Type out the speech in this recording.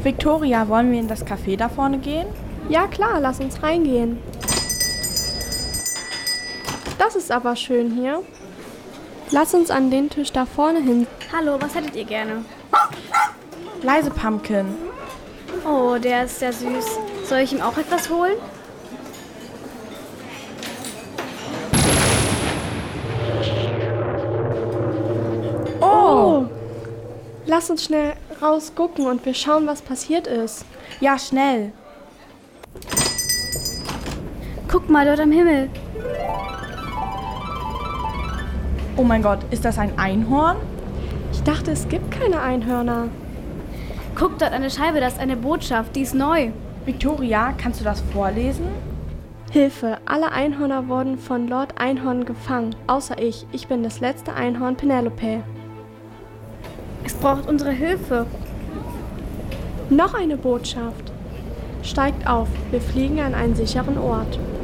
Victoria, wollen wir in das Café da vorne gehen? Ja klar, lass uns reingehen. Das ist aber schön hier. Lass uns an den Tisch da vorne hin. Hallo, was hättet ihr gerne? Leise, Pumpkin. Oh, der ist sehr süß. Soll ich ihm auch etwas holen? Oh! Lass uns schnell rausgucken und wir schauen, was passiert ist. Ja, schnell. Guck mal dort am Himmel. Oh mein Gott, ist das ein Einhorn? Ich dachte, es gibt keine Einhörner. Guck dort an der Scheibe, das ist eine Botschaft, die ist neu. Victoria, kannst du das vorlesen? Hilfe, alle Einhörner wurden von Lord Einhorn gefangen, außer ich. Ich bin das letzte Einhorn Penelope. Es braucht unsere Hilfe. Noch eine Botschaft. Steigt auf, wir fliegen an einen sicheren Ort.